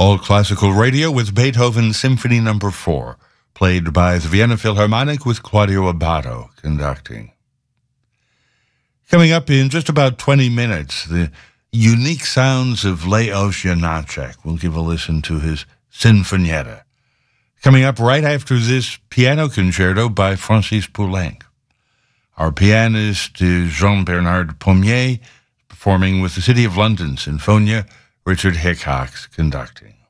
All Classical Radio with Beethoven Symphony No. 4, played by the Vienna Philharmonic with Claudio Abbado conducting. Coming up in just about 20 minutes, the unique sounds of Leos Janáček. We'll give a listen to his Sinfonietta. Coming up right after this piano concerto by Francis Poulenc. Our pianist is Jean-Bernard Pommier, performing with the City of London Sinfonia, Richard Hickox conducting.